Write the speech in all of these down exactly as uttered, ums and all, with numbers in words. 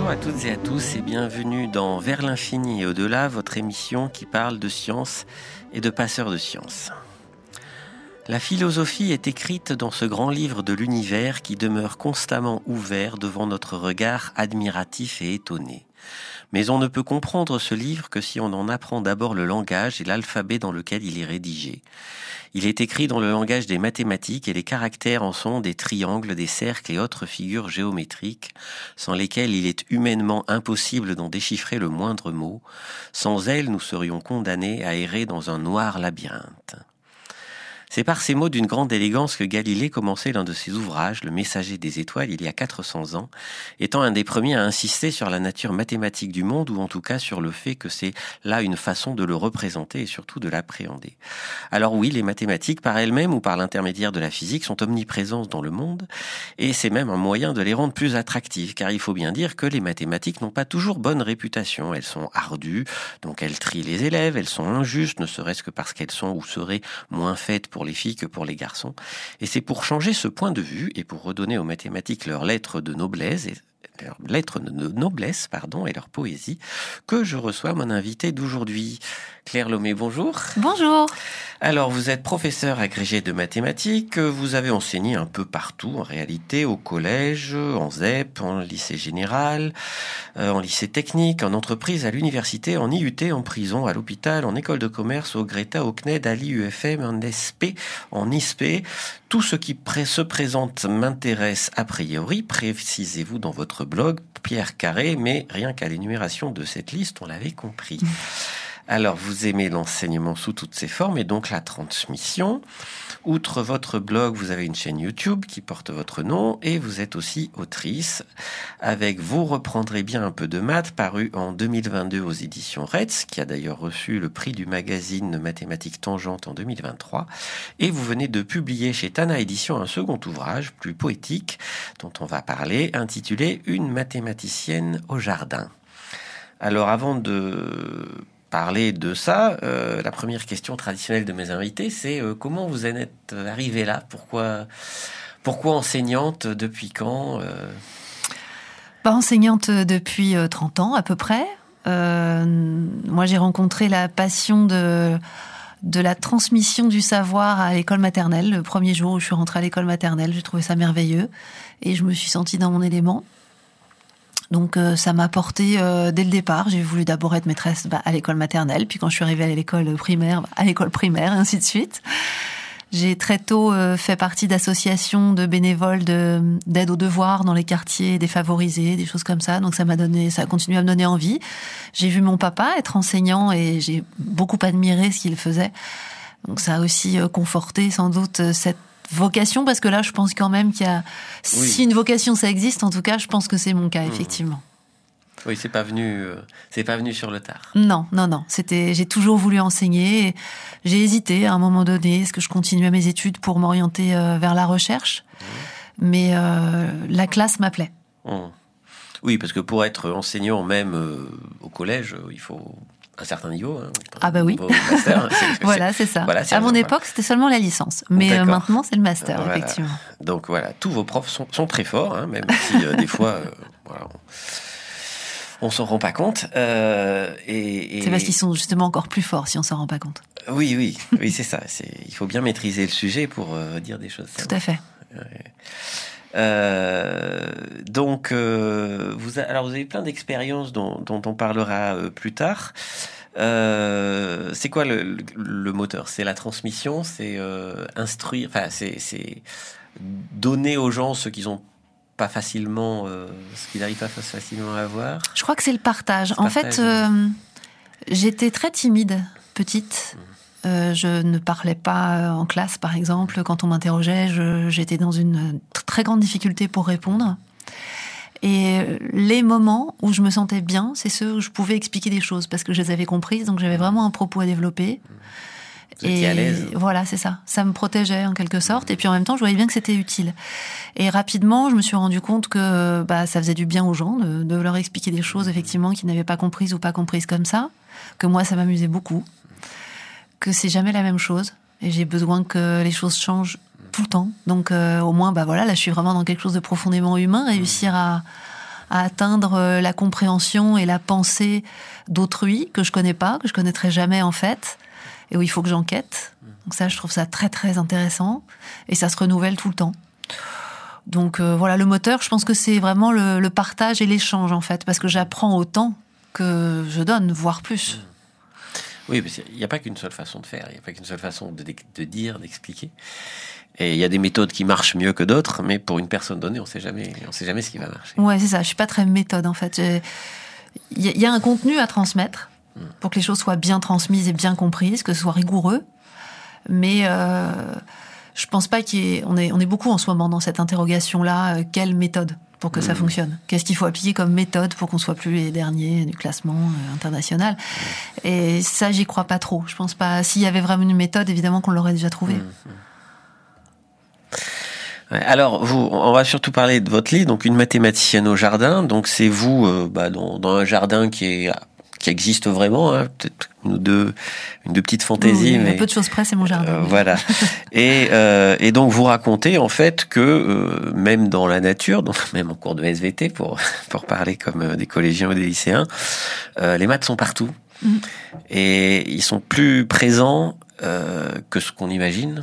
Bonjour à toutes et à tous et bienvenue dans Vers l'infini et au-delà, votre émission qui parle de science et de passeurs de science. La philosophie est écrite dans ce grand livre de l'univers qui demeure constamment ouvert devant notre regard admiratif et étonné. Mais on ne peut comprendre ce livre que si on en apprend d'abord le langage et l'alphabet dans lequel il est rédigé. Il est écrit dans le langage des mathématiques et les caractères en sont des triangles, des cercles et autres figures géométriques, sans lesquelles il est humainement impossible d'en déchiffrer le moindre mot. Sans elles, nous serions condamnés à errer dans un noir labyrinthe. C'est par ces mots d'une grande élégance que Galilée commençait l'un de ses ouvrages, Le Messager des étoiles, il y a quatre cents ans, étant un des premiers à insister sur la nature mathématique du monde, ou en tout cas sur le fait que c'est là une façon de le représenter et surtout de l'appréhender. Alors oui, les mathématiques, par elles-mêmes ou par l'intermédiaire de la physique, sont omniprésentes dans le monde, et c'est même un moyen de les rendre plus attractives, car il faut bien dire que les mathématiques n'ont pas toujours bonne réputation. Elles sont ardues, donc elles trient les élèves, elles sont injustes, ne serait-ce que parce qu'elles sont ou seraient moins faites pour pour les filles que pour les garçons. Et c'est pour changer ce point de vue et pour redonner aux mathématiques leur lettre de noblesse et leur lettre de noblesse, pardon, et leur poésie, que je reçois mon invité d'aujourd'hui. Claire Lomé, bonjour. Bonjour. Alors, vous êtes professeur agrégé de mathématiques, vous avez enseigné un peu partout, en réalité, au collège, en Z E P, en lycée général, euh, en lycée technique, en entreprise, à l'université, en I U T, en prison, à l'hôpital, en école de commerce, au Greta, au C N E D, à l'I U F M, en S P, en I S P. Tout ce qui pré- se présente m'intéresse a priori, précisez-vous dans votre blog, Pierre Carré, mais rien qu'à l'énumération de cette liste, on l'avait compris. Alors, vous aimez l'enseignement sous toutes ses formes et donc la transmission. Outre votre blog, vous avez une chaîne YouTube qui porte votre nom et vous êtes aussi autrice. Avec Vous reprendrez bien un peu de maths, paru en deux mille vingt-deux aux éditions Retz, qui a d'ailleurs reçu le prix du magazine Mathématiques Tangentes en deux mille vingt-trois. Et vous venez de publier chez Tana Éditions un second ouvrage, plus poétique, dont on va parler, intitulé Une mathématicienne au jardin. Alors, avant de parler de ça, euh, la première question traditionnelle de mes invités, c'est euh, comment vous en êtes arrivée là ? Pourquoi, pourquoi enseignante ? Depuis quand euh... Bah, enseignante depuis euh, trente ans à peu près. Euh, moi, j'ai rencontré la passion de, de la transmission du savoir à l'école maternelle. Le premier jour où je suis rentrée à l'école maternelle, j'ai trouvé ça merveilleux et je me suis sentie dans mon élément. Donc euh, ça m'a porté euh, dès le départ. J'ai voulu d'abord être maîtresse bah, à l'école maternelle, puis quand je suis arrivée à l'école primaire, bah, à l'école primaire, et ainsi de suite. J'ai très tôt euh, fait partie d'associations de bénévoles de, d'aide aux devoirs dans les quartiers défavorisés, des choses comme ça. Donc ça m'a donné, ça a continué à me donner envie. J'ai vu mon papa être enseignant et j'ai beaucoup admiré ce qu'il faisait. Donc ça a aussi euh, conforté sans doute euh, cette vocation, parce que là, je pense quand même qu'il y a... Oui. Si une vocation, ça existe, en tout cas, je pense que c'est mon cas, effectivement. Oui, c'est pas venu, euh, c'est pas venu sur le tard. Non, non, non. C'était, j'ai toujours voulu enseigner. J'ai hésité à un moment donné. Est-ce que je continuais mes études pour m'orienter euh, vers la recherche ? Mmh. Mais euh, la classe m'appelait. Mmh. Oui, parce que pour être enseignant, même euh, au collège, il faut un certain niveau. Hein, ah bah oui. Master, c'est, voilà, c'est ça. Voilà, c'est à mon époque, c'était seulement la licence. Mais euh, maintenant, c'est le master, voilà. Effectivement. Donc voilà, tous vos profs sont, sont très forts, hein, même si euh, des fois, euh, voilà, on, on s'en rend pas compte. Euh, et, et... C'est parce qu'ils sont justement encore plus forts si on s'en rend pas compte. Oui, oui, oui, c'est ça. C'est, il faut bien maîtriser le sujet pour euh, dire des choses. Tout à fait. Ouais. Euh, donc, euh, vous, a, alors vous avez plein d'expériences dont, dont on parlera euh, plus tard. Euh, c'est quoi le, le, le moteur ? C'est la transmission, c'est euh, instruire, enfin c'est, c'est donner aux gens ce qu'ils ont pas facilement, euh, ce qu'ils n'arrivent pas facilement à avoir. Je crois que c'est le partage. Le en partage, fait, euh, j'étais très timide, petite. Mmh. Euh, je ne parlais pas en classe, par exemple. Quand on m'interrogeait, je, j'étais dans une très grande difficulté pour répondre. Et les moments où je me sentais bien, c'est ceux où je pouvais expliquer des choses, parce que je les avais comprises, donc j'avais vraiment un propos à développer. Vous étiez à l'aise. Voilà, c'est ça. Ça me protégeait en quelque sorte. Et puis en même temps, je voyais bien que c'était utile. Et rapidement, je me suis rendu compte que bah, ça faisait du bien aux gens de, de leur expliquer des choses, effectivement, qu'ils n'avaient pas comprises ou pas comprises comme ça. Que moi, ça m'amusait beaucoup. Que c'est jamais la même chose. Et j'ai besoin que les choses changent tout le temps. Donc euh, au moins, bah voilà, là, je suis vraiment dans quelque chose de profondément humain. Réussir à, à atteindre la compréhension et la pensée d'autrui que je connais pas, que je connaîtrai jamais en fait, et où il faut que j'enquête. Donc ça, je trouve ça très très intéressant, et ça se renouvelle tout le temps. Donc euh, voilà, le moteur, je pense que c'est vraiment le, le partage et l'échange en fait, parce que j'apprends autant que je donne, voire plus. Oui, mais il n'y a pas qu'une seule façon de faire, il n'y a pas qu'une seule façon de, de dire, d'expliquer. Et il y a des méthodes qui marchent mieux que d'autres, mais pour une personne donnée, on sait jamais, on sait jamais ce qui va marcher. Ouais, c'est ça. Je suis pas très méthode en fait. Il y, y a un contenu à transmettre pour que les choses soient bien transmises et bien comprises, que ce soit rigoureux. Mais euh, je pense pas qu'il y ait... On est, on est beaucoup en ce moment dans cette interrogation-là. Euh, quelle méthode pour que mmh. ça fonctionne? Qu'est-ce qu'il faut appliquer comme méthode pour qu'on soit plus les derniers du classement euh, international? Et ça, j'y crois pas trop. Je pense pas. S'il y avait vraiment une méthode, évidemment qu'on l'aurait déjà trouvée. Mmh. Alors, vous, on va surtout parler de votre livre, donc Une mathématicienne au jardin. Donc, c'est vous euh, bah, dans, dans un jardin qui est qui existe vraiment, hein, peut-être une ou deux, une deux petites fantaisies, oui, mais un peu de choses près, c'est mon jardin. Euh, voilà. et euh, et donc vous racontez en fait que euh, même dans la nature, donc même en cours de S V T pour pour parler comme des collégiens ou des lycéens, euh, les maths sont partout mmh. et ils sont plus présents euh, que ce qu'on imagine.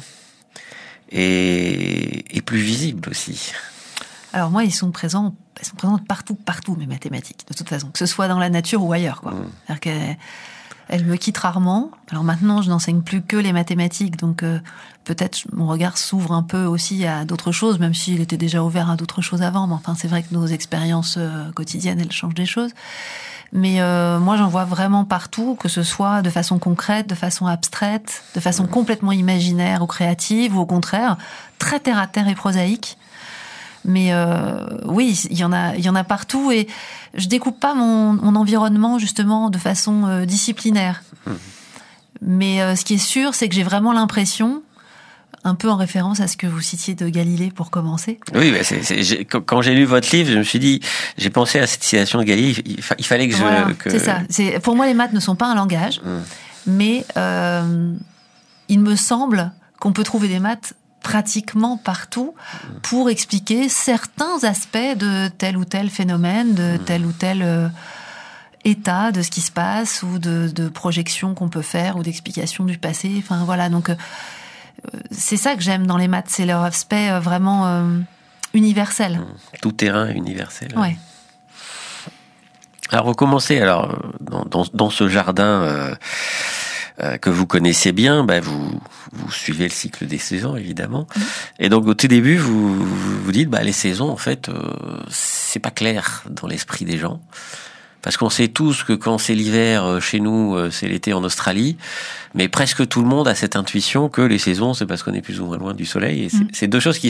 Et, et plus visible aussi. Alors moi, ils sont présents, elles sont présentes partout, partout, mes mathématiques, de toute façon, que ce soit dans la nature ou ailleurs, quoi. Mmh. C'est-à-dire qu'elles elles me quittent rarement. Alors maintenant, je n'enseigne plus que les mathématiques, donc euh, peut-être mon regard s'ouvre un peu aussi à d'autres choses, même s'il était déjà ouvert à d'autres choses avant. Mais enfin, c'est vrai que nos expériences euh, quotidiennes, elles changent des choses. Mais euh, moi, j'en vois vraiment partout, que ce soit de façon concrète, de façon abstraite, de façon complètement imaginaire ou créative, ou au contraire, très terre-à-terre et prosaïque. Mais euh, oui, il y en a, il y en a partout, et je découpe pas mon, mon environnement justement de façon euh, disciplinaire. Mais euh, ce qui est sûr, c'est que j'ai vraiment l'impression, un peu en référence à ce que vous citiez de Galilée pour commencer. Oui, bah c'est, c'est, j'ai, quand j'ai lu votre livre, je me suis dit, j'ai pensé à cette citation de Galilée, il, fa, il fallait que voilà, je... Que... C'est ça. C'est, pour moi, les maths ne sont pas un langage, mmh. mais euh, il me semble qu'on peut trouver des maths pratiquement partout pour expliquer certains aspects de tel ou tel phénomène, de tel ou tel euh, état de ce qui se passe, ou de, de projections qu'on peut faire, ou d'explications du passé. Enfin, voilà, donc... Euh, c'est ça que j'aime dans les maths, c'est leur aspect vraiment euh, universel. Tout terrain universel. Ouais. Alors vous commencez alors dans, dans, dans ce jardin euh, euh, que vous connaissez bien, bah vous vous suivez le cycle des saisons évidemment. Mmh. Et donc au tout début vous vous, vous dites bah les saisons en fait euh, c'est pas clair dans l'esprit des gens. Parce qu'on sait tous que quand c'est l'hiver chez nous, c'est l'été en Australie, mais presque tout le monde a cette intuition que les saisons, c'est parce qu'on est plus ou moins loin du soleil. Et c'est, mmh. c'est deux choses qui,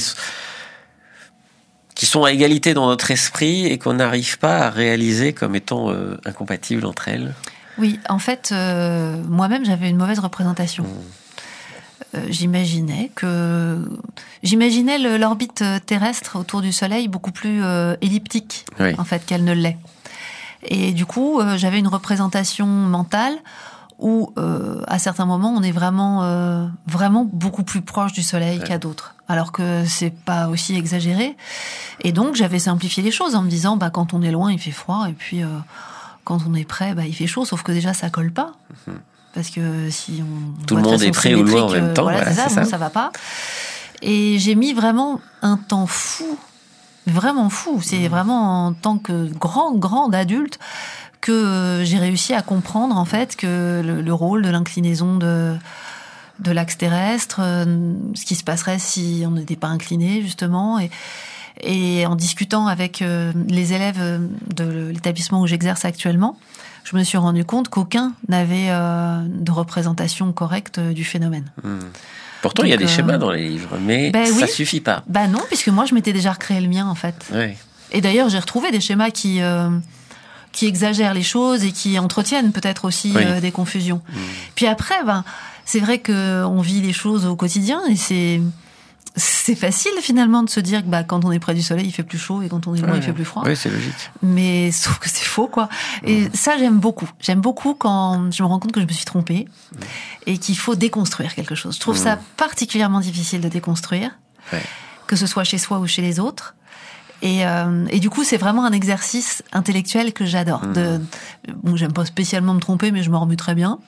qui sont à égalité dans notre esprit et qu'on n'arrive pas à réaliser comme étant euh, incompatibles entre elles. Oui, en fait, euh, moi-même, j'avais une mauvaise représentation. Mmh. Euh, j'imaginais que j'imaginais le, l'orbite terrestre autour du soleil beaucoup plus euh, elliptique, oui. en fait, qu'elle ne l'est. Et du coup, euh, j'avais une représentation mentale où, euh, à certains moments, on est vraiment, euh, vraiment beaucoup plus proche du soleil ouais. qu'à d'autres. Alors que c'est pas aussi exagéré. Et donc, j'avais simplifié les choses en me disant, bah, quand on est loin, il fait froid, et puis euh, quand on est près, bah, il fait chaud. Sauf que déjà, ça colle pas, mmh. parce que si on tout le monde est près ou loin en même temps, voilà, voilà, c'est ça, c'est bon, ça. ça va pas. Et j'ai mis vraiment un temps fou. Vraiment fou. C'est vraiment en tant que grande, grande adulte que j'ai réussi à comprendre, en fait, que le, le rôle de l'inclinaison de, de l'axe terrestre, euh, ce qui se passerait si on n'était pas incliné, justement. Et, et en discutant avec euh, les élèves de l'établissement où j'exerce actuellement, je me suis rendu compte qu'aucun n'avait euh, de représentation correcte du phénomène. Mmh. Pourtant, donc, il y a des euh... schémas dans les livres, mais ben ça oui. suffit pas. Bah non, puisque moi, je m'étais déjà recréé le mien, en fait. Oui. Et d'ailleurs, j'ai retrouvé des schémas qui euh, qui exagèrent les choses et qui entretiennent peut-être aussi oui. euh, des confusions. Mmh. Puis après, ben, c'est vrai qu'on vit les choses au quotidien et c'est c'est facile finalement de se dire que bah, quand on est près du soleil, il fait plus chaud et quand on est loin, ouais. il fait plus froid. Oui, c'est logique. Mais sauf que c'est faux, quoi. Et mmh. ça, j'aime beaucoup. J'aime beaucoup quand je me rends compte que je me suis trompée mmh. et qu'il faut déconstruire quelque chose. Je trouve mmh. ça particulièrement difficile de déconstruire, ouais. que ce soit chez soi ou chez les autres. Et, euh, et du coup, c'est vraiment un exercice intellectuel que j'adore. Mmh. De, bon, j'aime pas spécialement me tromper, mais je me remue très bien.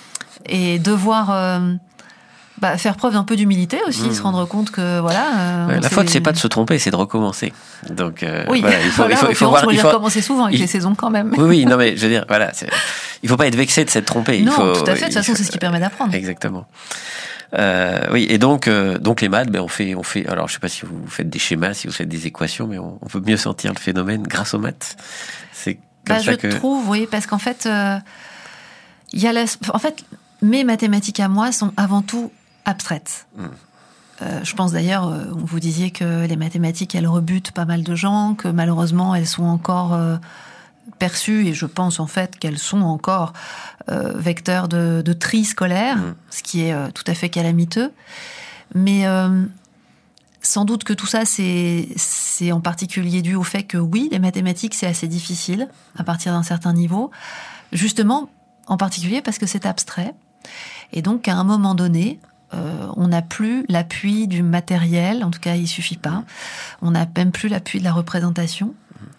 Et devoir euh, bah, faire preuve d'un peu d'humilité aussi, mmh. se rendre compte que voilà. Euh, ouais, la faute, c'est pas de se tromper, c'est de recommencer. Donc euh, oui, voilà, il faut, voilà, il faut, il faut voir. Moi, il j'ai faut recommencé souvent avec il... les saisons quand même. Oui, oui, non mais je veux dire, voilà, c'est... il faut pas être vexé de s'être trompé. Non, il faut, tout à fait. De toute façon, faut... c'est ce qui permet d'apprendre. Exactement. Euh, oui, et donc, euh, donc les maths, ben on fait, on fait. Alors, je sais pas si vous faites des schémas, si vous faites des équations, mais on, on peut mieux sentir le phénomène grâce aux maths. C'est comme bah, ça je que. trouve, oui, parce qu'en fait, il euh, y a la. En fait, mes mathématiques à moi sont avant tout abstraites. Mmh. Euh, je pense d'ailleurs, euh, vous disiez que les mathématiques, elles rebutent pas mal de gens, que malheureusement, elles sont encore euh, perçues, et je pense en fait qu'elles sont encore euh, vecteurs de, de tri scolaire, mmh. ce qui est euh, tout à fait calamiteux. Mais euh, sans doute que tout ça, c'est, c'est en particulier dû au fait que oui, les mathématiques, c'est assez difficile à partir d'un certain niveau, justement, en particulier parce que c'est abstrait. Et donc, à un moment donné, euh, on n'a plus l'appui du matériel, en tout cas, il suffit pas. On n'a même plus l'appui de la représentation.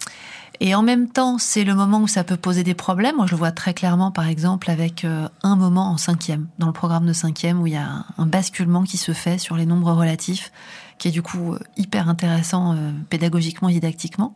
Et en même temps, c'est le moment où ça peut poser des problèmes. Moi, je le vois très clairement, par exemple, avec euh, un moment en cinquième, dans le programme de cinquième, où il y a un, un basculement qui se fait sur les nombres relatifs, qui est du coup euh, hyper intéressant euh, pédagogiquement et didactiquement.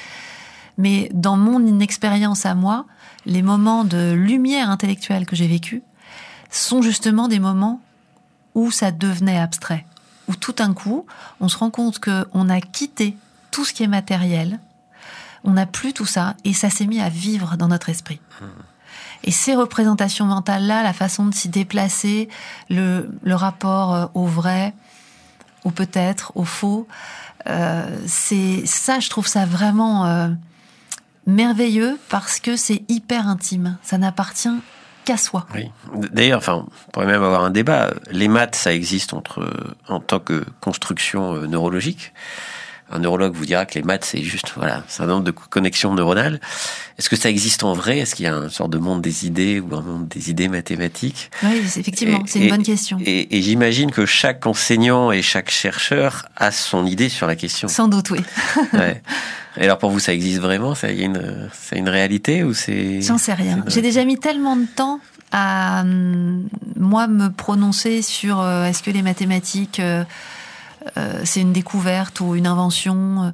Mais dans mon expérience à moi, les moments de lumière intellectuelle que j'ai vécus sont justement des moments où ça devenait abstrait, où tout d'un coup, on se rend compte qu'on a quitté tout ce qui est matériel, on n'a plus tout ça, et ça s'est mis à vivre dans notre esprit. Mmh. Et ces représentations mentales-là, la façon de s'y déplacer, le, le rapport au vrai, au peut-être, au faux, euh, c'est ça, je trouve ça vraiment euh, merveilleux, parce que c'est hyper intime, ça n'appartient qu'à soi. Oui. D'ailleurs, enfin, on pourrait même avoir un débat. Les maths, ça existe entre, en tant que construction euh, neurologique. Un neurologue vous dira que les maths, c'est juste, voilà, c'est un nombre de connexions neuronales. Est-ce que ça existe en vrai? Est-ce qu'il y a une sorte de monde des idées ou un monde des idées mathématiques? Oui, effectivement, et, c'est une et, bonne question. Et, et j'imagine que chaque enseignant et chaque chercheur a son idée sur la question. Sans doute, oui. Ouais. Et alors pour vous, ça existe vraiment? Ça y a une, c'est une réalité ou c'est... J'en sais rien. J'ai déjà mis tellement de temps à, moi, me prononcer sur euh, est-ce que les mathématiques... Euh, Euh, c'est une découverte ou une invention.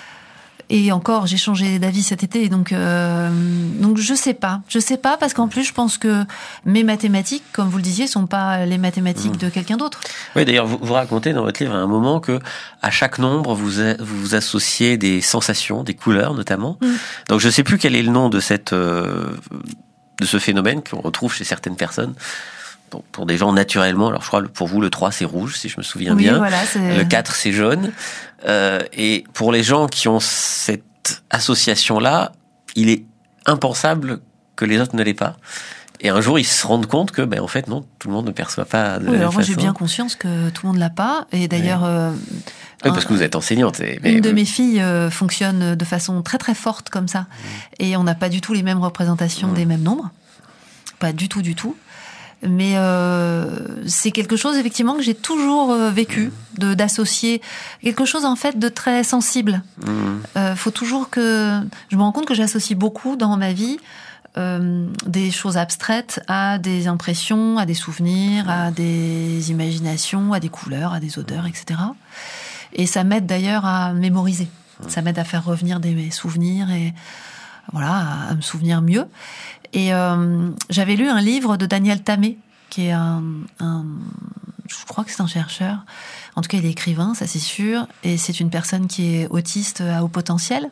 Et encore, j'ai changé d'avis cet été, donc euh, donc je sais pas, je sais pas parce qu'en plus je pense que mes mathématiques, comme vous le disiez, sont pas les mathématiques mmh. de quelqu'un d'autre. Oui, d'ailleurs, vous, vous racontez dans votre livre à un moment que à chaque nombre vous a, vous associez des sensations, des couleurs notamment. Mmh. Donc je sais plus quel est le nom de cette euh, de ce phénomène qu'on retrouve chez certaines personnes. Pour, pour des gens naturellement, alors je crois pour vous le trois c'est rouge si je me souviens oui, bien, voilà, c'est... le quatre c'est jaune, euh, et pour les gens qui ont cette association-là, il est impensable que les autres ne l'aient pas. Et un jour ils se rendent compte que ben en fait non, tout le monde ne perçoit pas de oui, la alors même moi façon. J'ai bien conscience que tout le monde l'a pas, et d'ailleurs oui. euh, oui, parce que vous êtes enseignante. Mais... Une de mes filles euh, fonctionne de façon très très forte comme ça, mmh. et on n'a pas du tout les mêmes représentations mmh. des mêmes nombres, pas du tout du tout. Mais euh, c'est quelque chose effectivement que j'ai toujours euh, vécu, de d'associer quelque chose en fait de très sensible. Mmh. Euh, faut toujours que je me rends compte que j'associe beaucoup dans ma vie euh, des choses abstraites à des impressions, à des souvenirs, à des imaginations, à des couleurs, à des odeurs, et cetera. Et ça m'aide d'ailleurs à mémoriser. Ça m'aide à faire revenir des souvenirs et voilà, à me souvenir mieux. Et euh, j'avais lu un livre de Daniel Tamé, qui est un, un, je crois que c'est un chercheur. En tout cas, il est écrivain, ça c'est sûr. Et c'est une personne qui est autiste à haut potentiel,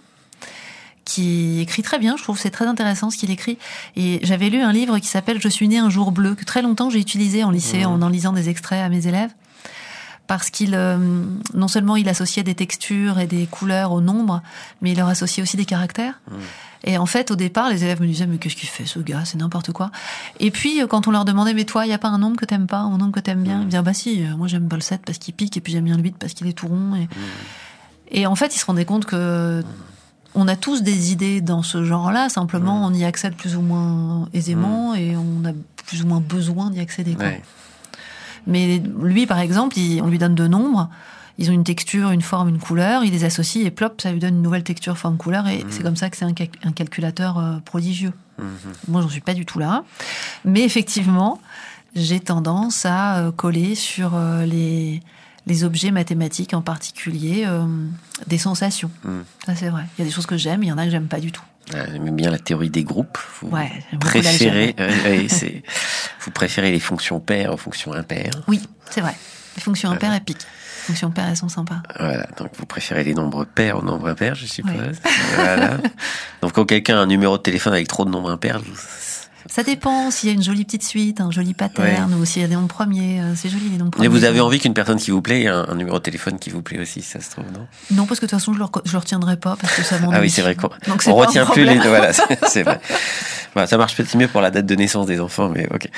qui écrit très bien. Je trouve que c'est très intéressant ce qu'il écrit. Et j'avais lu un livre qui s'appelle « Je suis né un jour bleu », que très longtemps j'ai utilisé en lycée, mmh. en en lisant des extraits à mes élèves. Parce qu'il, euh, non seulement il associait des textures et des couleurs aux nombres, mais il leur associait aussi des caractères. Mmh. Et en fait, au départ, les élèves me disaient « Mais qu'est-ce qu'il fait, ce gars? C'est n'importe quoi. » Et puis, quand on leur demandait « Mais toi, il n'y a pas un nombre que t'aimes pas, un nombre que t'aimes bien ?» Ils me disaient « Bah si, moi j'aime pas le sept parce qu'il pique, et puis j'aime bien le huit parce qu'il est tout rond. » Et... Mmh. et en fait, ils se rendaient compte que on a tous des idées dans ce genre-là, simplement mmh. on y accède plus ou moins aisément, mmh. et on a plus ou moins besoin d'y accéder, quoi. Ouais. Mais lui, par exemple, il, on lui donne deux nombres, Ils ont une texture, une forme, une couleur, ils les associent et plop, ça lui donne une nouvelle texture, forme, couleur, et mmh. c'est comme ça que c'est un, cal- un calculateur euh, prodigieux. Mmh. Moi, j'en suis pas du tout là. Mais effectivement, j'ai tendance à euh, coller sur euh, les, les objets mathématiques, en particulier euh, des sensations. Mmh. Ça, c'est vrai. Il y a des choses que j'aime, il y en a que j'aime pas du tout. J'aime bien la théorie des groupes. Vous ouais, préférez, euh, oui, c'est, vous préférez les fonctions paires aux fonctions impaires. Oui, c'est vrai. Les fonctions impaires voilà. épiques. Les fonctions paires, elles sont sympas. Voilà, donc vous préférez les nombres pairs aux nombres impairs, je suppose. Oui. Voilà. Donc quand quelqu'un a un numéro de téléphone avec trop de nombres impairs, vous... Ça dépend s'il y a une jolie petite suite, un joli pattern, ouais. ou s'il y a des nombres premiers. C'est joli les nombres premiers. Mais vous avez envie qu'une personne qui vous plaît ait un, un numéro de téléphone qui vous plaît aussi, ça se trouve, non? Non, parce que de toute façon, je le, je le retiendrai pas, parce que ça m'ennuie. Ah oui, c'est vrai qu'on Donc, on retient plus les... Voilà, c'est, c'est vrai. Voilà, ça marche peut-être mieux pour la date de naissance des enfants, mais ok.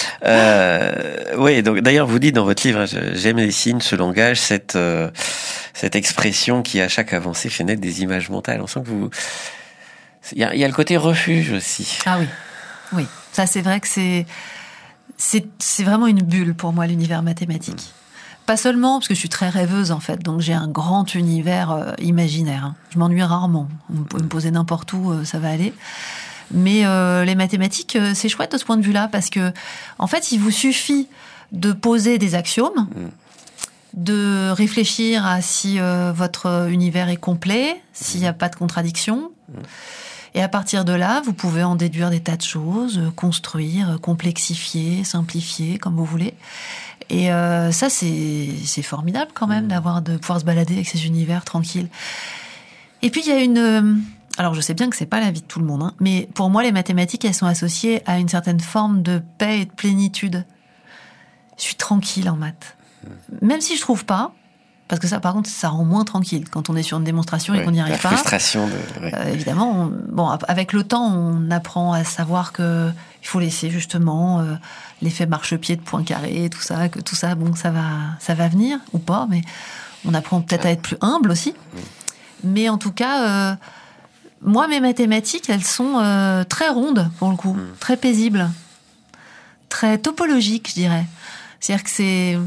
Euh, oui, donc d'ailleurs, vous dites dans votre livre, j'aime les signes, ce langage, cette, euh, cette expression qui, à chaque avancée, fait naître des images mentales. On sent que vous... Il y a, il y a le côté refuge aussi. Ah oui. Oui, ça c'est vrai que c'est, c'est, c'est vraiment une bulle pour moi, l'univers mathématique. Mmh. Pas seulement parce que je suis très rêveuse en fait, donc j'ai un grand univers euh, imaginaire. Hein. Je m'ennuie rarement. On peut me poser n'importe où, euh, ça va aller. Mais euh, les mathématiques, euh, c'est chouette de ce point de vue-là, parce que en fait, il vous suffit de poser des axiomes, mmh. de réfléchir à si euh, votre univers est complet, s'il n'y a pas de contradiction. Mmh. Et à partir de là, vous pouvez en déduire des tas de choses, construire, complexifier, simplifier, comme vous voulez. Et euh, ça, c'est, c'est formidable quand même, mmh. d'avoir, de pouvoir se balader avec ces univers tranquilles. Et puis, il y a une... Alors, je sais bien que c'est pas la vie de tout le monde, hein, mais pour moi, les mathématiques, elles sont associées à une certaine forme de paix et de plénitude. Je suis tranquille en maths. Mmh. Même si je trouve pas... Parce que ça, par contre, ça rend moins tranquille quand on est sur une démonstration et ouais, qu'on n'y arrive la pas. La frustration de... Ouais. Euh, évidemment, on, bon, avec le temps, on apprend à savoir que il faut laisser justement euh, l'effet marchepied de Poincaré, tout ça, que tout ça, bon, ça va, ça va venir ou pas, mais on apprend peut-être à être plus humble aussi. Mmh. Mais en tout cas, euh, moi, mes mathématiques, elles sont euh, très rondes pour le coup, mmh. très paisibles, très topologiques, je dirais. C'est-à-dire que c'est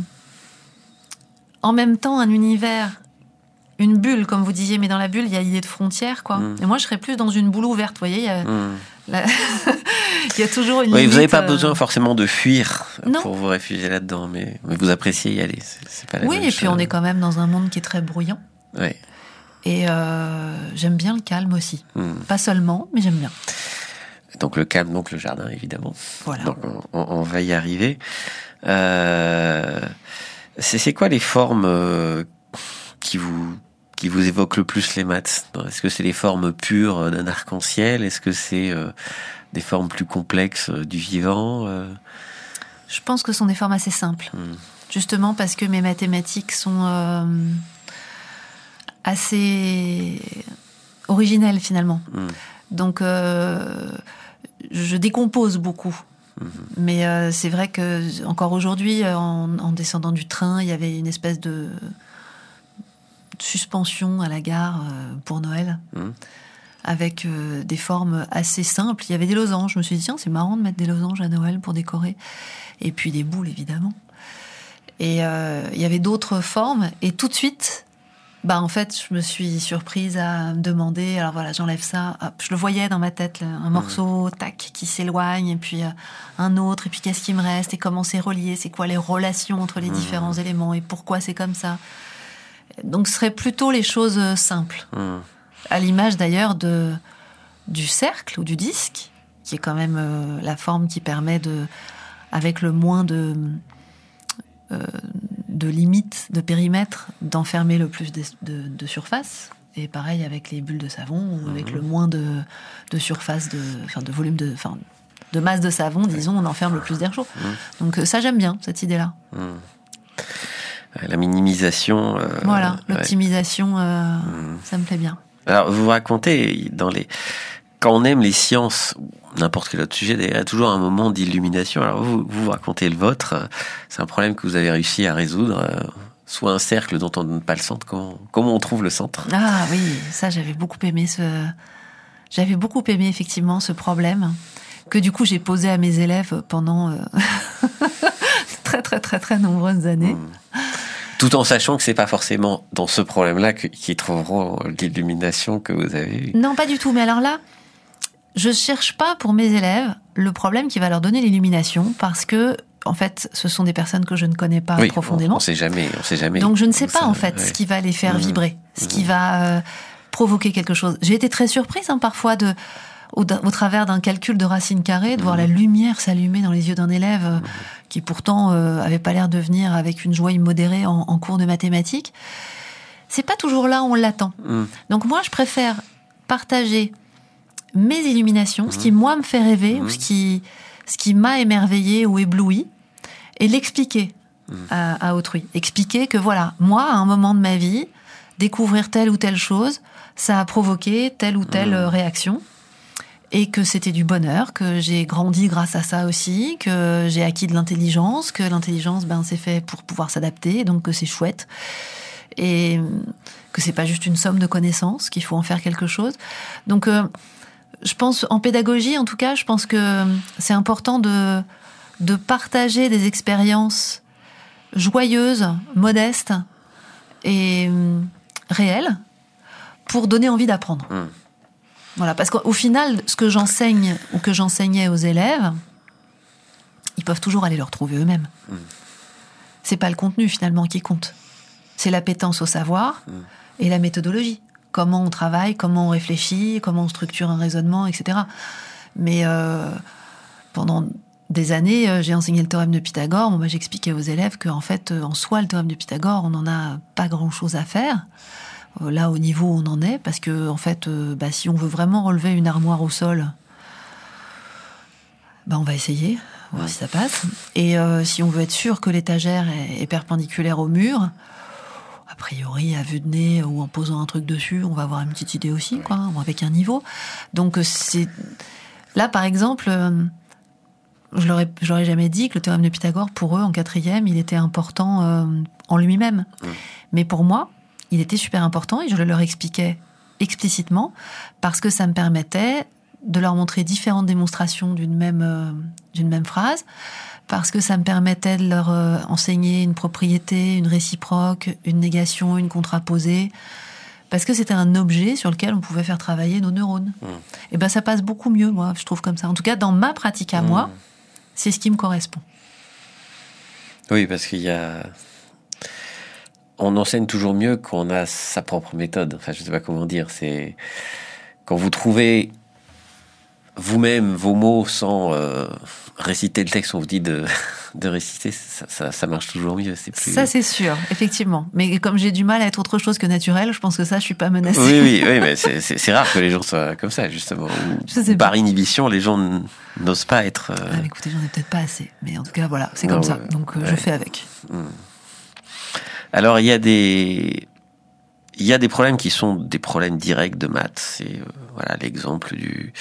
en même temps un univers, une bulle, comme vous disiez, mais dans la bulle, il y a l'idée de frontière, quoi. Mmh. Et moi, je serais plus dans une boule ouverte, vous voyez. Il y a, mmh. la... il y a toujours une oui, limite. Vous n'avez pas euh... besoin forcément de fuir non. pour vous réfugier là-dedans, mais, mais vous appréciez y aller. C'est, c'est pas la oui, même et puis chose. On est quand même dans un monde qui est très bruyant. Oui. Et euh, j'aime bien le calme aussi. Mmh. Pas seulement, mais j'aime bien. Donc le calme, donc le jardin, évidemment. Voilà. Donc on, on va y arriver. Euh... C'est, c'est quoi les formes euh, qui vous qui vous évoquent le plus les maths? Est-ce que c'est les formes pures d'un arc-en-ciel? Est-ce que c'est euh, des formes plus complexes euh, du vivant euh... Je pense que ce sont des formes assez simples. Hmm. Justement parce que mes mathématiques sont euh, assez originelles finalement. Hmm. Donc euh, je décompose beaucoup. Mais euh, c'est vrai que encore aujourd'hui, en, en descendant du train, il y avait une espèce de, de suspension à la gare euh, pour Noël, mmh. avec euh, des formes assez simples. Il y avait des losanges. Je me suis dit tiens, c'est marrant de mettre des losanges à Noël pour décorer. Et puis des boules évidemment. Et euh, il y avait d'autres formes. Et tout de suite, bah en fait, je me suis surprise à me demander. Alors voilà, j'enlève ça. Hop, je le voyais dans ma tête, là, un morceau, mmh. tac, qui s'éloigne, et puis euh, un autre, et puis qu'est-ce qui me reste, et comment c'est relié, c'est quoi les relations entre les mmh. différents éléments, et pourquoi c'est comme ça. Donc, ce serait plutôt les choses simples, mmh. à l'image d'ailleurs de du cercle ou du disque, qui est quand même euh, la forme qui permet de, avec le moins de euh, de limites, de périmètre, d'enfermer le plus de, de, de surface. Et pareil avec les bulles de savon, ou mmh. avec le moins de, de surface, de, enfin de volume, de, enfin, de masse de savon, disons, on enferme le plus d'air chaud. Mmh. Donc ça, j'aime bien, cette idée-là. Mmh. La minimisation... Euh, voilà, l'optimisation, ouais. euh, mmh. ça me plaît bien. Alors, vous racontez, dans les... quand on aime les sciences, ou n'importe quel autre sujet, il y a toujours un moment d'illumination. Alors vous, vous racontez le vôtre, c'est un problème que vous avez réussi à résoudre, soit un cercle dont on ne donne pas le centre. Comment, comment on trouve le centre? Ah oui, ça j'avais beaucoup aimé ce, j'avais beaucoup aimé effectivement ce problème que du coup j'ai posé à mes élèves pendant euh... très très très très nombreuses années. Mmh. Tout en sachant que c'est pas forcément dans ce problème-là que, qu'ils trouveront l'illumination que vous avez eue. Non, pas du tout. Mais alors là, je cherche pas pour mes élèves le problème qui va leur donner l'illumination, parce que en fait, ce sont des personnes que je ne connais pas oui, profondément. On, on sait jamais, on sait jamais. Donc je ne sais pas ça, en fait ouais. ce qui va les faire mmh. vibrer, ce mmh. qui va euh, provoquer quelque chose. J'ai été très surprise hein, parfois de Au, au travers d'un calcul de racine carrée, de voir mmh. la lumière s'allumer dans les yeux d'un élève euh, mmh. qui pourtant euh, avait pas l'air de venir avec une joie immodérée en, en cours de mathématiques. C'est pas toujours là où on l'attend. Mmh. Donc moi, je préfère partager mes illuminations, mmh. ce qui moi me fait rêver, mmh. ou ce qui, ce qui m'a émerveillé ou ébloui, et l'expliquer mmh. à, à autrui. Expliquer que voilà, moi, à un moment de ma vie, découvrir telle ou telle chose, ça a provoqué telle ou telle mmh. réaction. Et que c'était du bonheur, que j'ai grandi grâce à ça aussi, que j'ai acquis de l'intelligence, que l'intelligence, ben, c'est fait pour pouvoir s'adapter, donc que c'est chouette. Et que c'est pas juste une somme de connaissances, qu'il faut en faire quelque chose. Donc, euh, je pense, en pédagogie, en tout cas, je pense que c'est important de, de partager des expériences joyeuses, modestes et euh, réelles pour donner envie d'apprendre. Mmh. Voilà, parce qu'au final, ce que j'enseigne ou que j'enseignais aux élèves, ils peuvent toujours aller le retrouver eux-mêmes. Mmh. C'est pas le contenu finalement qui compte. C'est l'appétence au savoir mmh. et la méthodologie. Comment on travaille, comment on réfléchit, comment on structure un raisonnement, et cetera. Mais euh, pendant des années, euh, j'ai enseigné le théorème de Pythagore. Bon, bah, j'expliquais aux élèves qu'en fait, en soi, le théorème de Pythagore, on n'en a pas grand-chose à faire. Là, au niveau où on en est, parce que en fait, euh, bah, si on veut vraiment relever une armoire au sol, bah, on va essayer, voir ouais. si ça passe. Et euh, si on veut être sûr que l'étagère est, est perpendiculaire au mur, a priori, à vue de nez ou en posant un truc dessus, on va avoir une petite idée aussi, quoi, avec un niveau. Donc c'est là, par exemple, euh, je leur ai, je leur ai jamais dit que le théorème de Pythagore, pour eux, en quatrième, il était important euh, en lui-même. Ouais. Mais pour moi, il était super important et je le leur expliquais explicitement parce que ça me permettait de leur montrer différentes démonstrations d'une même, euh, d'une même phrase, parce que ça me permettait de leur euh, enseigner une propriété, une réciproque, une négation, une contraposée, parce que c'était un objet sur lequel on pouvait faire travailler nos neurones. Mmh. Et ben ça passe beaucoup mieux, moi, je trouve comme ça. En tout cas, dans ma pratique à mmh. moi, c'est ce qui me correspond. Oui, parce qu'il y a... On enseigne toujours mieux quand on a sa propre méthode. Enfin, je ne sais pas comment dire. C'est quand vous trouvez vous-même vos mots sans euh, réciter le texte, on vous dit de, de réciter, ça, ça, ça marche toujours mieux. C'est plus... Ça, c'est sûr, effectivement. Mais comme j'ai du mal à être autre chose que naturel, je pense que ça, je suis pas menacée. Oui, oui, oui, mais c'est, c'est, c'est rare que les gens soient comme ça, justement. Ou, par inhibition, les gens n'osent pas être... Euh... Ah, mais écoutez, j'en ai peut-être pas assez. Mais en tout cas, voilà, c'est non, comme ça. Euh, Donc, euh, ouais. je fais avec. Mmh. Alors, il y a des, il y a des problèmes qui sont des problèmes directs de maths. C'est, euh, voilà, l'exemple du,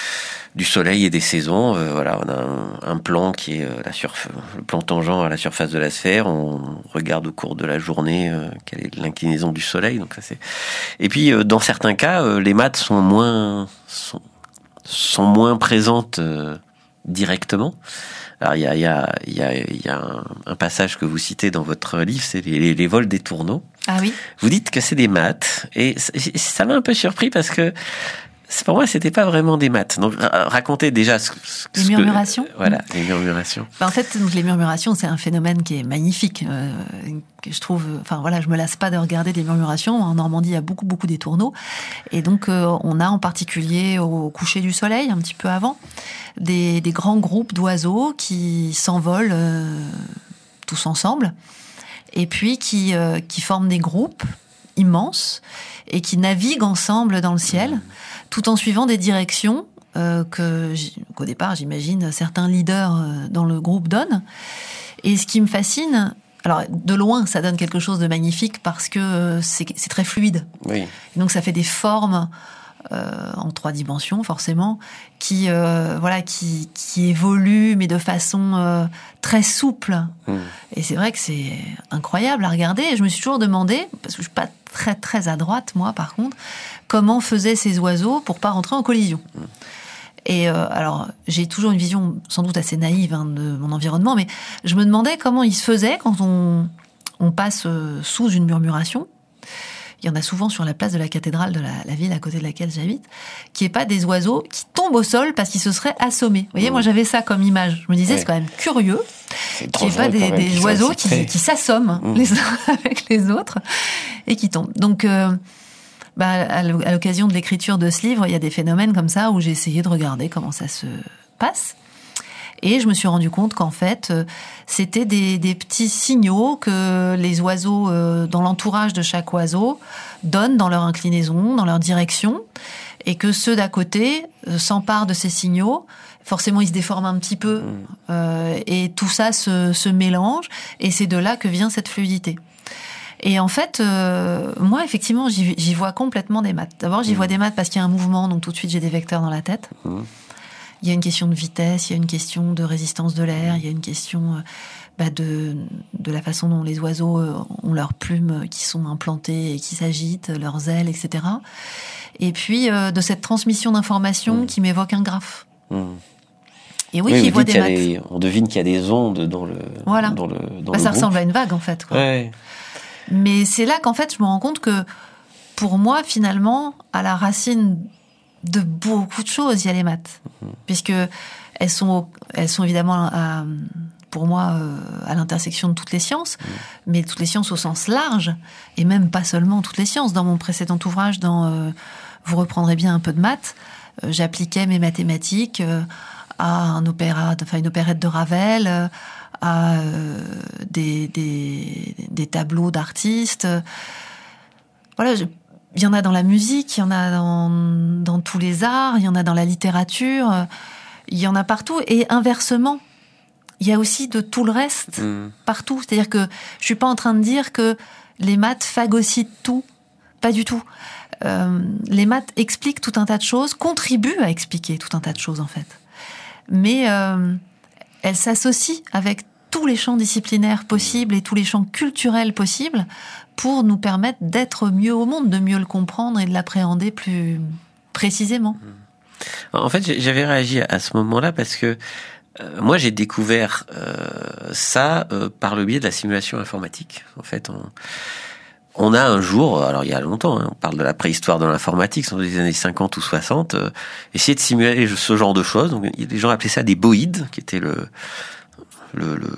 du soleil et des saisons. Euh, voilà, on a un, un plan qui est euh, la surf, le plan tangent à la surface de la sphère. On regarde au cours de la journée euh, quelle est l'inclinaison du soleil. Donc ça, c'est... Et puis, euh, dans certains cas, euh, les maths sont moins, sont, sont moins présentes euh, directement. Alors il y a il y a il y a il y a un, un passage que vous citez dans votre livre, c'est les, les, les vols des tourneaux. Ah oui. Vous dites que c'est des maths et ça m'a un peu surpris parce que pour moi c'était pas vraiment des maths. Donc racontez déjà ce, ce les murmurations. Que, voilà, les murmurations. Ben, en fait, donc les murmurations, c'est un phénomène qui est magnifique, euh, que je trouve. Enfin voilà, je me lasse pas de regarder des murmurations. En Normandie, il y a beaucoup beaucoup des tourneaux, et donc euh, on a en particulier au coucher du soleil, un petit peu avant, des, des grands groupes d'oiseaux qui s'envolent euh, tous ensemble, et puis qui euh, qui forment des groupes immenses et qui naviguent ensemble dans le ciel, mmh. tout en suivant des directions euh, que, qu'au départ, j'imagine, certains leaders euh, dans le groupe donnent. Et ce qui me fascine, alors de loin, ça donne quelque chose de magnifique parce que euh, c'est, c'est très fluide. Oui. Et donc ça fait des formes euh, en trois dimensions, forcément, qui euh, voilà, qui qui évoluent, mais de façon euh, très souple. Mmh. Et c'est vrai que c'est incroyable à regarder. Et je me suis toujours demandé, parce que je suis pas très très à droite, moi, par contre, comment faisaient ces oiseaux pour pas rentrer en collision. Mmh. Et euh, alors, j'ai toujours une vision sans doute assez naïve hein, de mon environnement, mais je me demandais comment ils se faisaient quand on on passe euh, sous une murmuration. Il y en a souvent sur la place de la cathédrale de la, la ville à côté de laquelle j'habite, qui est pas des oiseaux qui tombent au sol parce qu'ils se seraient assommés. Vous voyez, mmh. moi j'avais ça comme image. Je me disais, ouais. c'est quand même curieux qu'il n'y ait pas des, des oiseaux qui, très... qui s'assomment mmh. les uns avec les autres et qui tombent. Donc, euh, bah, à l'occasion de l'écriture de ce livre, il y a des phénomènes comme ça où j'ai essayé de regarder comment ça se passe. Et je me suis rendu compte qu'en fait, euh, c'était des, des petits signaux que les oiseaux, euh, dans l'entourage de chaque oiseau, donnent dans leur inclinaison, dans leur direction, et que ceux d'à côté euh, s'emparent de ces signaux. Forcément, ils se déforment un petit peu, euh, et tout ça se, se mélange, et c'est de là que vient cette fluidité. Et en fait, euh, moi, effectivement, j'y, j'y vois complètement des maths. D'abord, j'y mmh. vois des maths parce qu'il y a un mouvement, donc tout de suite, j'ai des vecteurs dans la tête. Mmh. Il y a une question de vitesse, il y a une question de résistance de l'air, il y a une question euh, bah de, de la façon dont les oiseaux euh, ont leurs plumes qui sont implantées et qui s'agitent, leurs ailes, et cetera. Et puis euh, de cette transmission d'informations mmh. qui m'évoque un graphe. Mmh. Et oui, oui j'y vois des maths. Des, on devine qu'il y a des ondes dans le voilà. dans le dans bah, le ça groupe. ressemble à une vague, en fait, quoi. Ouais. Mais c'est là qu'en fait, je me rends compte que, pour moi, finalement, à la racine de beaucoup de choses, il y a les maths. Mmh. Puisque elles sont, elles sont évidemment, à, pour moi, à l'intersection de toutes les sciences, mmh. mais toutes les sciences au sens large, et même pas seulement toutes les sciences. Dans mon précédent ouvrage, dans euh, Vous reprendrez bien un peu de maths, euh, j'appliquais mes mathématiques euh, à un opéra, enfin une opérette de Ravel, euh, à euh, des, des, des tableaux d'artistes. Voilà, je, il y en a dans la musique, il y en a dans, dans tous les arts, il y en a dans la littérature, il y en a partout. Et inversement, il y a aussi de tout le reste mmh. partout. C'est-à-dire que je suis pas en train de dire que les maths phagocytent tout. Pas du tout. Euh, les maths expliquent tout un tas de choses, contribuent à expliquer tout un tas de choses, en fait. Mais euh, elles s'associent avec tous les champs disciplinaires possibles et tous les champs culturels possibles pour nous permettre d'être mieux au monde, de mieux le comprendre et de l'appréhender plus précisément. En fait, j'avais réagi à ce moment-là parce que euh, moi, j'ai découvert euh, ça euh, par le biais de la simulation informatique. En fait, on, on a un jour, alors il y a longtemps, hein, on parle de la préhistoire de l'informatique, c'est dans les années cinquante ou soixante, euh, essayé de simuler ce genre de choses. Donc, les gens appelaient ça des boïdes, qui était le... Le, le,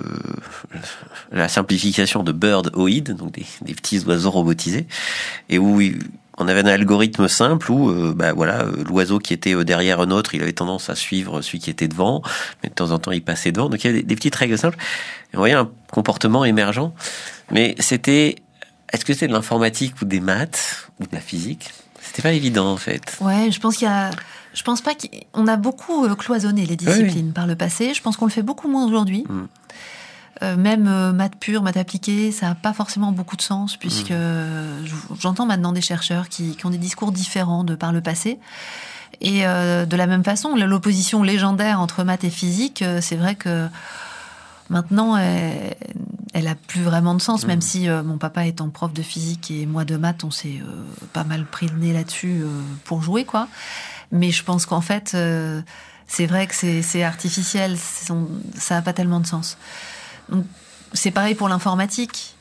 la simplification de bird-oïd, donc des, des petits oiseaux robotisés, et où on avait un algorithme simple où euh, bah voilà, l'oiseau qui était derrière un autre, il avait tendance à suivre celui qui était devant, mais de temps en temps il passait devant. Donc il y avait des, des petites règles simples. Et on voyait un comportement émergent, mais c'était, est-ce que c'était de l'informatique ou des maths ou de la physique? C'était pas évident en fait. Ouais, je pense qu'il y a. Je pense pas qu'on a beaucoup cloisonné les disciplines oui. par le passé. Je pense qu'on le fait beaucoup moins aujourd'hui. Mm. Euh, même euh, maths pure, maths appliquée, ça n'a pas forcément beaucoup de sens puisque mm. j'entends maintenant des chercheurs qui, qui ont des discours différents de par le passé. Et euh, de la même façon, l'opposition légendaire entre maths et physique, euh, c'est vrai que maintenant, elle, elle a plus vraiment de sens, mmh. même si euh, mon papa étant prof de physique et moi de maths, on s'est euh, pas mal pris le nez là-dessus euh, pour jouer, quoi. Mais je pense qu'en fait, euh, c'est vrai que c'est, c'est artificiel, c'est, ça n'a pas tellement de sens. Donc, c'est pareil pour l'informatique.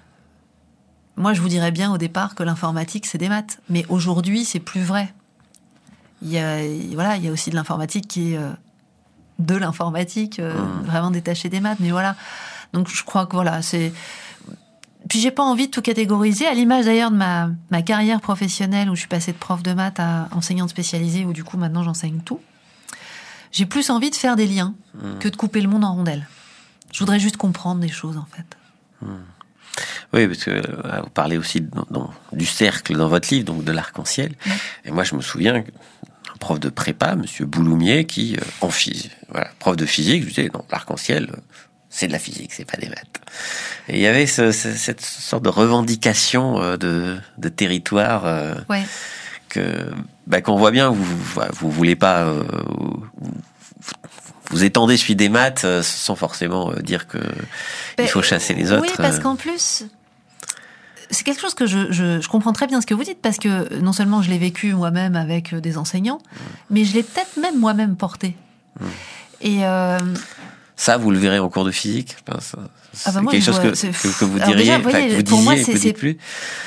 Moi, je vous dirais bien au départ que l'informatique, c'est des maths. Mais aujourd'hui, c'est plus vrai. Il y a, voilà, il y a aussi de l'informatique qui est... Euh, de l'informatique, euh, mmh. vraiment détaché des maths, mais voilà. Donc je crois que voilà, c'est. Puis j'ai pas envie de tout catégoriser, à l'image d'ailleurs de ma, ma carrière professionnelle où je suis passée de prof de maths à enseignante spécialisée, où du coup maintenant j'enseigne tout. J'ai plus envie de faire des liens mmh. que de couper le monde en rondelles. Je voudrais juste comprendre des choses en fait. Mmh. Oui, parce que euh, vous parlez aussi de, dans, du cercle dans votre livre, donc de l'arc-en-ciel. Mmh. Et moi je me souviens que prof de prépa, monsieur Bouloumier, qui, euh, en physique, voilà, prof de physique, je disais, non, l'arc-en-ciel, euh, c'est de la physique, c'est pas des maths. Et il y avait ce, ce, cette sorte de revendication euh, de, de territoire euh, ouais. que, bah, qu'on voit bien, vous, vous, vous voulez pas, euh, vous, vous étendez celui des maths euh, sans forcément euh, dire que ben, il faut chasser les autres. Oui, parce euh... qu'en plus, c'est quelque chose que je, je, je comprends très bien ce que vous dites, parce que non seulement je l'ai vécu moi-même avec des enseignants, mmh. mais je l'ai peut-être même moi-même porté. Mmh. Et, euh, Ça, vous le verrez en cours de physique. Enfin, ça, c'est ah bah moi, quelque chose vois, que, que, que vous diriez, déjà, enfin, voyez, que vous pour disiez moi, et que vous dites plus.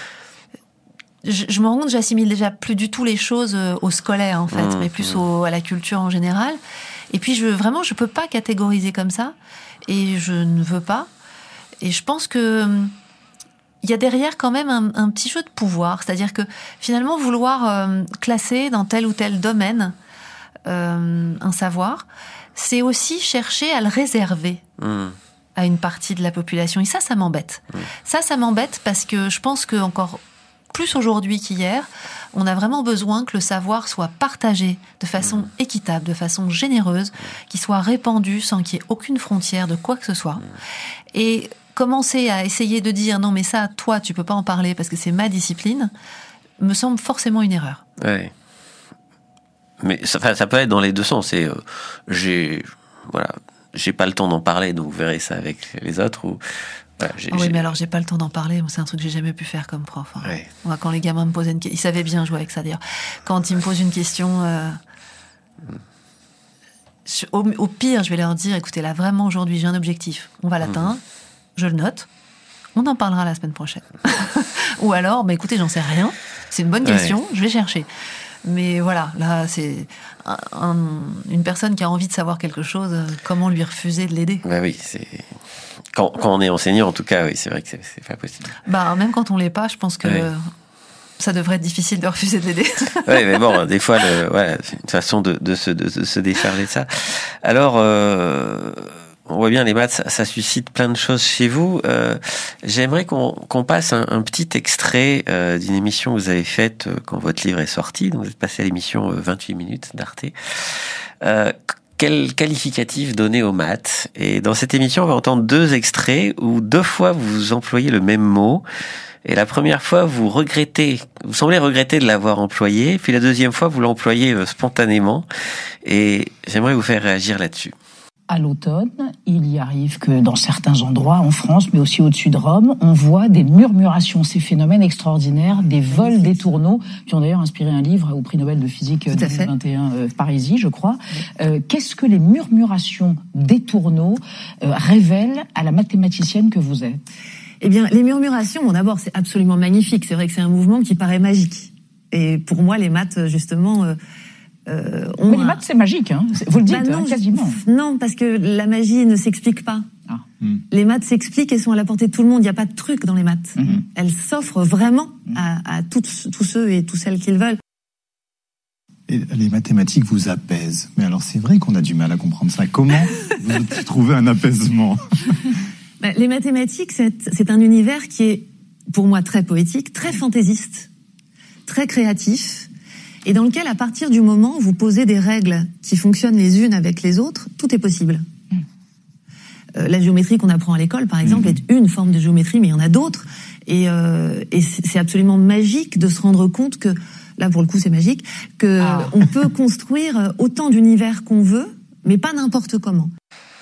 Je, je me rends compte que j'assimile déjà plus du tout les choses au scolaire, en fait, mmh, mais plus mmh. au, à la culture en général. Et puis, je, vraiment, je peux pas catégoriser comme ça. Et je ne veux pas. Et je pense que il y a derrière quand même un, un petit jeu de pouvoir. C'est-à-dire que, finalement, vouloir euh, classer dans tel ou tel domaine euh, un savoir, c'est aussi chercher à le réserver. Mmh. à une partie de la population. Et ça, ça m'embête. Mmh. Ça, ça m'embête parce que je pense que encore plus aujourd'hui qu'hier, on a vraiment besoin que le savoir soit partagé de façon mmh. équitable, de façon généreuse, qu'il soit répandu sans qu'il y ait aucune frontière de quoi que ce soit. Mmh. Et commencer à essayer de dire non mais ça, toi, tu peux pas en parler parce que c'est ma discipline, me semble forcément une erreur. Ouais. Mais ça, ça peut être dans les deux sens. Et euh, j'ai, voilà, j'ai pas le temps d'en parler, donc vous verrez ça avec les autres. Ou voilà, j'ai, oh oui, j'ai... mais alors j'ai pas le temps d'en parler. C'est un truc que j'ai jamais pu faire comme prof. Hein. Ouais. Moi, quand les gamins me posaient une question, ils savaient bien jouer avec ça d'ailleurs. Quand ils me posent une question, euh... mm. je, au, au pire, je vais leur dire écoutez, là vraiment aujourd'hui, j'ai un objectif. On va l'atteindre. Mm. Je le note. On en parlera la semaine prochaine. Ou alors, bah écoutez, j'en sais rien. C'est une bonne question. Ouais. Je vais chercher. Mais voilà, là, c'est un, un, une personne qui a envie de savoir quelque chose, comment lui refuser de l'aider ? Bah oui, c'est... Quand, quand on est enseignant, en tout cas, oui, c'est vrai que c'est, c'est pas possible. Bah, même quand on l'est pas, je pense que ouais. ça devrait être difficile de refuser de l'aider. Oui, mais bon, des fois, le, ouais, c'est une façon de, de, se, de, de se décharger de ça. Alors... Euh... On voit bien les maths, ça, ça suscite plein de choses chez vous. Euh, j'aimerais qu'on, qu'on passe un, un petit extrait euh, d'une émission que vous avez faite euh, quand votre livre est sorti. Donc vous êtes passé à l'émission euh, vingt-huit minutes d'Arte. Euh, quel qualificatif donner aux maths ? Et dans cette émission, on va entendre deux extraits où deux fois vous employez le même mot. Et la première fois, vous regrettez, vous semblez regretter de l'avoir employé. Puis la deuxième fois, vous l'employez euh, spontanément. Et j'aimerais vous faire réagir là-dessus. À l'automne, il y arrive que dans certains endroits en France, mais aussi au-dessus de Rome, on voit des murmurations, ces phénomènes extraordinaires, des vols des tourneaux, qui ont d'ailleurs inspiré un livre au prix Nobel de physique deux mille vingt et un, euh, Parisis, je crois. Euh, qu'est-ce que les murmurations des tourneaux euh, révèlent à la mathématicienne que vous êtes ? Eh bien, les murmurations, bon, d'abord, c'est absolument magnifique. C'est vrai que c'est un mouvement qui paraît magique. Et pour moi, les maths, justement... Euh, Euh, Mais les maths, c'est magique, hein. Vous le dites, bah non, hein, quasiment. Non, parce que la magie ne s'explique pas. Ah. Mm. Les maths s'expliquent et sont à la portée de tout le monde. Il n'y a pas de truc dans les maths. Mm-hmm. Elles s'offrent vraiment mm. à, à tous, tous ceux et toutes celles qui le veulent. Et les mathématiques vous apaisent. Mais alors, c'est vrai qu'on a du mal à comprendre ça. Comment vous trouvez un apaisement ? Bah, les mathématiques, c'est, c'est un univers qui est, pour moi, très poétique, très fantaisiste, très créatif, et dans lequel, à partir du moment où vous posez des règles qui fonctionnent les unes avec les autres, tout est possible. Mmh. Euh, la géométrie qu'on apprend à l'école, par exemple, mmh. est une forme de géométrie, mais il y en a d'autres. Et, euh, et c'est absolument magique de se rendre compte que, là pour le coup c'est magique, que ah. on peut construire autant d'univers qu'on veut, mais pas n'importe comment.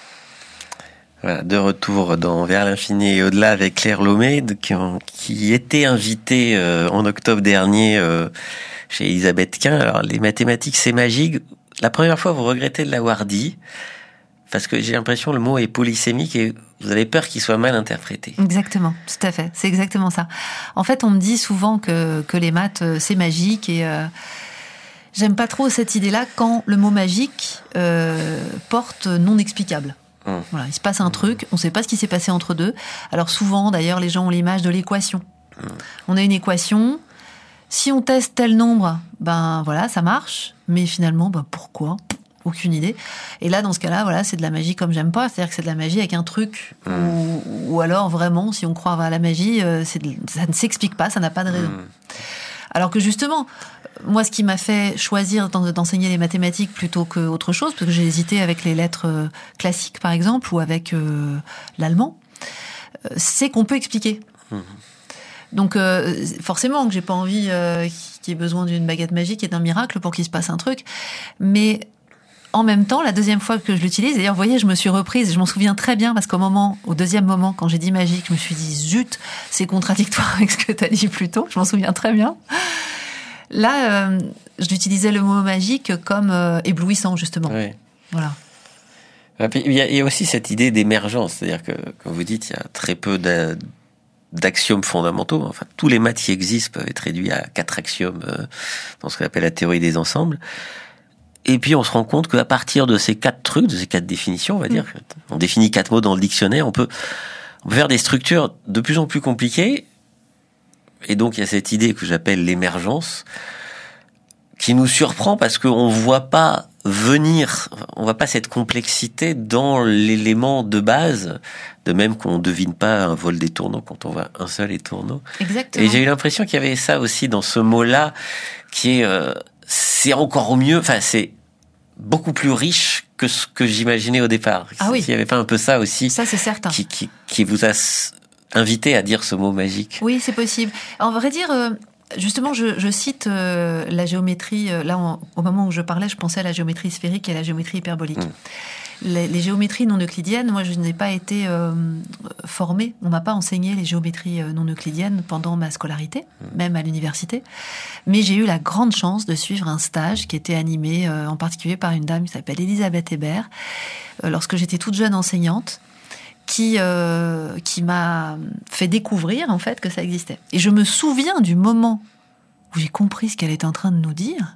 Voilà, de retour dans Vers l'infini et au-delà avec Claire Lomé, qui, qui était invitée euh, en octobre dernier euh, chez Elisabeth Quint. Alors, les mathématiques, c'est magique. La première fois, vous regrettez de l'avoir dit, parce que j'ai l'impression que le mot est polysémique et vous avez peur qu'il soit mal interprété. Exactement, tout à fait. C'est exactement ça. En fait, on me dit souvent que, que les maths, c'est magique et euh, j'aime pas trop cette idée-là quand le mot magique euh, porte non explicable. Hum. Voilà, il se passe un truc, on ne sait pas ce qui s'est passé entre deux. Alors souvent, d'ailleurs, les gens ont l'image de l'équation. Hum. On a une équation... Si on teste tel nombre, ben voilà, ça marche. Mais finalement, ben pourquoi ? Aucune idée. Et là, dans ce cas-là, voilà, c'est de la magie comme j'aime pas. C'est-à-dire que c'est de la magie avec un truc. Mmh. Ou, ou alors, vraiment, si on croit à la magie, c'est de, ça ne s'explique pas, ça n'a pas de raison. Mmh. Alors que justement, moi, ce qui m'a fait choisir d'enseigner les mathématiques plutôt qu'autre chose, parce que j'ai hésité avec les lettres classiques, par exemple, ou avec euh, l'allemand, c'est qu'on peut expliquer. Mmh. Donc euh, forcément que j'ai pas envie euh, qu'il y ait besoin d'une baguette magique et d'un miracle pour qu'il se passe un truc, mais en même temps, la deuxième fois que je l'utilise, d'ailleurs, vous voyez, je me suis reprise, je m'en souviens très bien parce qu'au moment, au deuxième moment, quand j'ai dit magique, je me suis dit zut, c'est contradictoire avec ce que tu as dit plus tôt. Je m'en souviens très bien. Là, euh, j'utilisais le mot magique comme euh, éblouissant justement. Oui. Voilà. Il y a, il y a aussi cette idée d'émergence, c'est-à-dire que, comme vous dites, il y a très peu d'a, d'axiomes fondamentaux. Enfin, tous les maths qui existent peuvent être réduits à quatre axiomes euh, dans ce qu'on appelle la théorie des ensembles. Et puis on se rend compte qu'à partir de ces quatre trucs, de ces quatre définitions, on va dire, mmh. on définit quatre mots dans le dictionnaire, on peut, on peut faire des structures de plus en plus compliquées. Et donc il y a cette idée que j'appelle l'émergence, qui nous surprend parce qu'on voit pas venir, on voit pas cette complexité dans l'élément de base, de même qu'on devine pas un vol des tourneaux quand on voit un seul étourneau. Exactement. Et j'ai eu l'impression qu'il y avait ça aussi dans ce mot-là, qui est, euh, c'est encore mieux, enfin c'est beaucoup plus riche que ce que j'imaginais au départ. Ah oui. Il y avait pas un peu ça aussi. Ça c'est certain. Qui, qui, qui vous a invité à dire ce mot magique. Oui, c'est possible. En vrai dire, euh, justement, je, je cite euh, la géométrie. Euh, là, en, au moment où je parlais, je pensais à la géométrie sphérique et à la géométrie hyperbolique. Mmh. Les, les géométries non euclidiennes, moi, je n'ai pas été euh, formée. On m'a pas enseigné les géométries non euclidiennes pendant ma scolarité, mmh. même à l'université. Mais j'ai eu la grande chance de suivre un stage qui était animé, euh, en particulier par une dame qui s'appelle Elisabeth Hébert, euh, lorsque j'étais toute jeune enseignante, qui euh, qui m'a fait découvrir en fait que ça existait. Et je me souviens du moment où j'ai compris ce qu'elle était en train de nous dire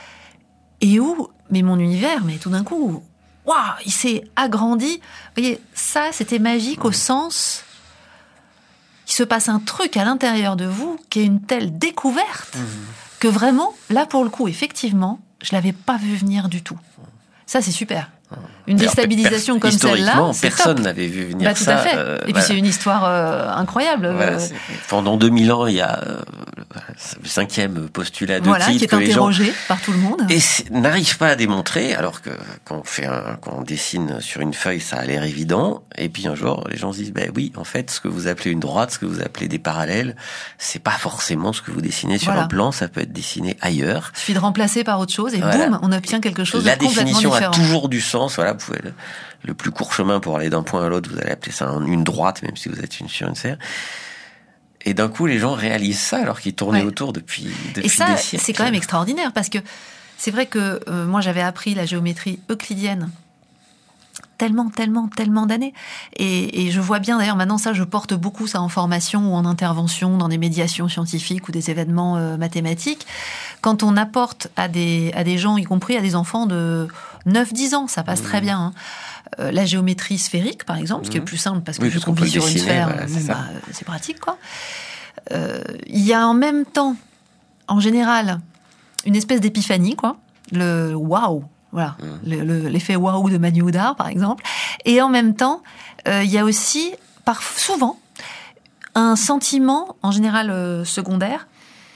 et où, mais mon univers, mais tout d'un coup, waouh, il s'est agrandi. Vous voyez, ça, c'était magique au sens, il se passe un truc à l'intérieur de vous qui est une telle découverte mmh. que vraiment, là pour le coup, effectivement, je l'avais pas vu venir du tout. Ça, c'est super. Une déstabilisation Alors, comme celle-là, c'est personne n'avait vu venir bah, tout ça. à fait. Euh, Et puis voilà. c'est une histoire euh, incroyable. Voilà, pendant deux mille ans, il y a euh, le cinquième postulat de voilà, titre qui est que les interrogé gens par tout le monde et n'arrive pas à démontrer, alors que quand on fait un, quand on dessine sur une feuille, ça a l'air évident. Et puis un jour, les gens se disent ben oui, en fait, ce que vous appelez une droite, ce que vous appelez des parallèles, c'est pas forcément ce que vous dessinez sur voilà. un plan. Ça peut être dessiné ailleurs. Il suffit de remplacer par autre chose et voilà. boum, on obtient quelque chose La de complètement différent. définition a toujours du sens. Voilà, vous pouvez le, le plus court chemin pour aller d'un point à l'autre, vous allez appeler ça une droite, même si vous êtes une, sur une serre. Et d'un coup, les gens réalisent ça alors qu'ils tournaient ouais. autour depuis, depuis et ça, des siècles. C'est quand même extraordinaire parce que c'est vrai que euh, moi, j'avais appris la géométrie euclidienne tellement, tellement, tellement d'années. Et, et je vois bien, d'ailleurs, maintenant, ça, je porte beaucoup ça en formation ou en intervention dans des médiations scientifiques ou des événements euh, mathématiques. Quand on apporte à des, à des gens, y compris à des enfants de neuf dix ans, ça passe mmh. très bien, hein. Euh, la géométrie sphérique, par exemple, mmh. ce qui est plus simple parce que oui, vu qu'on vit sur dessiner, une sphère, voilà, bon, c'est, bah, c'est pratique, quoi. Euh, il y a en même temps, en général, une espèce d'épiphanie, quoi. Le waouh, voilà, mmh. le, le, l'effet waouh de Manu Oudard, par exemple. Et en même temps, euh, il y a aussi, par, souvent, un sentiment, en général euh, secondaire,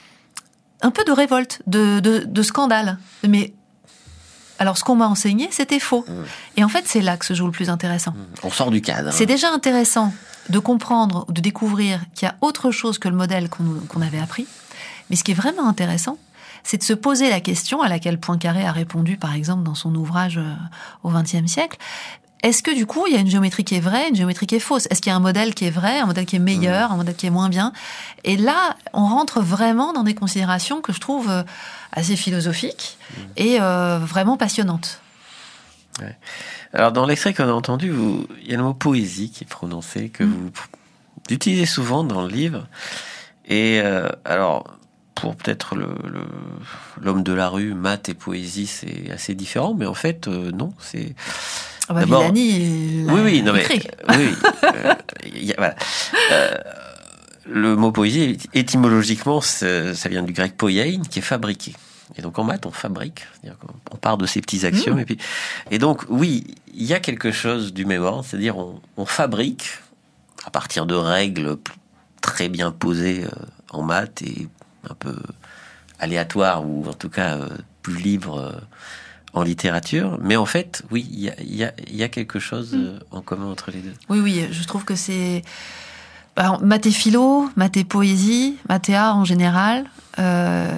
un peu de révolte, de, de, de scandale. Mais alors, ce qu'on m'a enseigné, c'était faux. Mmh. Et en fait, c'est là que se joue le plus intéressant. Mmh. On sort du cadre. C'est déjà intéressant de comprendre, de découvrir qu'il y a autre chose que le modèle qu'on, qu'on avait appris. Mais ce qui est vraiment intéressant, c'est de se poser la question à laquelle Poincaré a répondu, par exemple, dans son ouvrage euh, au vingtième siècle. Est-ce que, du coup, il y a une géométrie qui est vraie, une géométrie qui est fausse ? Est-ce qu'il y a un modèle qui est vrai, un modèle qui est meilleur, mmh. un modèle qui est moins bien ? Et là, on rentre vraiment dans des considérations que je trouve euh, assez philosophiques mmh. et euh, vraiment passionnantes. Ouais. Alors, dans l'extrait qu'on a entendu, vous, il y a le mot poésie qui est prononcé, que mmh. vous utilisez souvent dans le livre. Et euh, alors, pour peut-être le, le, l'homme de la rue, maths et poésie, c'est assez différent, mais en fait, euh, non, c'est... Ah bah, D'abord, Villani, oui, oui, non mais, écrit. oui, oui, euh, y a, voilà. Euh, le mot poésie, étymologiquement, ça vient du grec poiein, qui est fabriqué. Et donc en maths, on fabrique, c'est-à-dire qu'on part de ces petits axiomes. Mmh. Et puis, et donc oui, il y a quelque chose du même ordre, c'est-à-dire on, on fabrique à partir de règles très bien posées euh, en maths et un peu aléatoires ou en tout cas euh, plus libres. Euh, en littérature, mais en fait, oui, il y a, y, a, y a quelque chose euh, en commun entre les deux. Oui, oui, je trouve que c'est... Alors, maths et philo, maths et poésie, maths et art en général, euh,